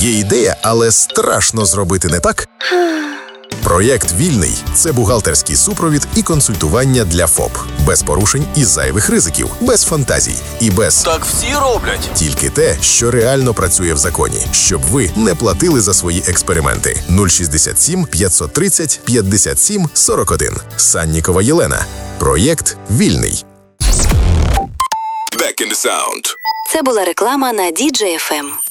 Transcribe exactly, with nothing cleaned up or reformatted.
Є ідея, але страшно зробити не так? Проєкт «Вільний» – це бухгалтерський супровід і консультування для ФОП. Без порушень і зайвих ризиків, без фантазій і без Так всі роблять. тільки те, що реально працює в законі, щоб ви не платили за свої експерименти. нуль шістдесят сім п'ятсот тридцять п'ятдесят сім сорок один. Саннікова Єлена. Проєкт «Вільний». Back in the sound. Це була реклама на ді джей еф ем.